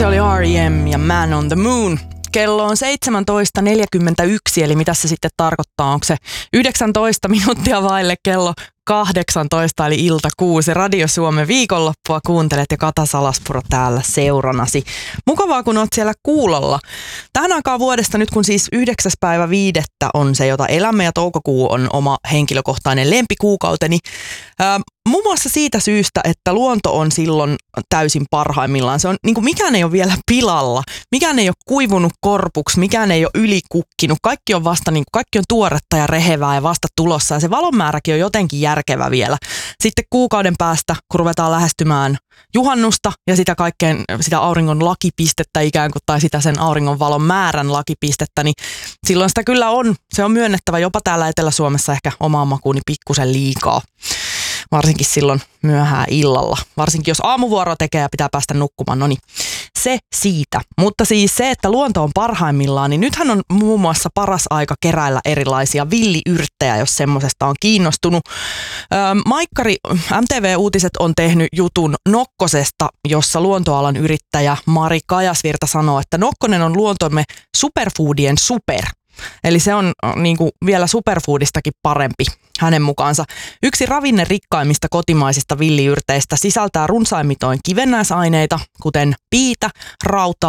Se oli R.E.M. ja Man on the Moon. Kello on 17.41, eli mitä se sitten tarkoittaa? Onko se 19 minuuttia vaille kello 18, eli ilta 6. Radio Suomen viikonloppua kuuntelet ja Kata Salaspuro täällä seuranasi. Mukavaa, kun oot siellä kuulolla. Tähän aikaan vuodesta nyt, kun siis 9.5. on se, jota elämme, ja toukokuu on oma henkilökohtainen lempikuukauteni. Muun muassa siitä syystä, että luonto on silloin täysin parhaimmillaan. Se on, niin kuin mikään ei ole vielä pilalla, mikään ei ole kuivunut korpuksi, mikään ei ole ylikukkinut. Kaikki on vasta, niin kuin, kaikki on tuoretta ja rehevää ja vasta tulossa, ja se valonmääräkin on jotenkin järkevä vielä. Sitten kuukauden päästä, kun ruvetaan lähestymään juhannusta ja sitä auringon lakipistettä ikään kuin, tai sitä sen auringon valon määrän lakipistettä, niin silloin sitä kyllä on. Se on myönnettävä jopa täällä Etelä-Suomessa ehkä omaan makuuni pikkusen liikaa. Varsinkin silloin myöhään illalla. Varsinkin jos aamuvuoroa tekee ja pitää päästä nukkumaan. No niin, se siitä. Mutta siis se, että luonto on parhaimmillaan, niin nythän on muun muassa paras aika keräillä erilaisia villiyrttejä, jos semmosesta on kiinnostunut. Maikkari MTV Uutiset on tehnyt jutun nokkosesta, jossa luontoalan yrittäjä Mari Kajasvirta sanoo, että nokkonen on luontomme superfoodien super. Eli se on niin kuin vielä superfoodistakin parempi hänen mukaansa. Yksi ravinnerikkaimmista kotimaisista villiyrteistä sisältää runsaimmitoin kivennäisaineita, kuten piitä, rautaa